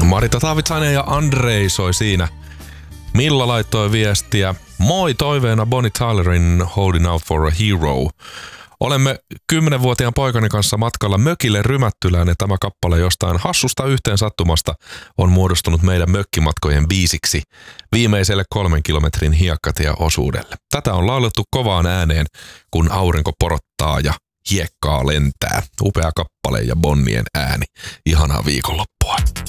Marita Taavitsainen ja Andrei soi siinä. Milla laittoi viestiä. Moi, toiveena Bonnie Tylerin Holding Out for a Hero. Olemme 10-vuotiaan poikani kanssa matkalla mökille Rymättylään ja tämä kappale jostain hassusta yhteen sattumasta on muodostunut meidän mökkimatkojen biisiksi viimeiselle 3 kilometrin hiekkatieosuudelle. Tätä on laulettu kovaan ääneen, kun aurinko porottaa ja hiekkaa lentää. Upea kappale ja Bonnien ääni. Ihanaa viikonloppua.